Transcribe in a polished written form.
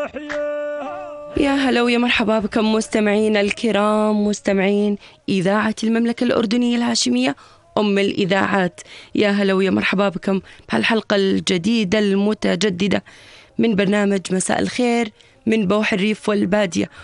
يا هلا ويا مرحبا بكم مستمعينا الكرام، مستمعين إذاعة المملكة الأردنية الهاشمية أم الإذاعات. يا هلا ويا مرحبا بكم بهالحلقة الجديدة المتجددة من برنامج مساء الخير من بوح الريف والبادية.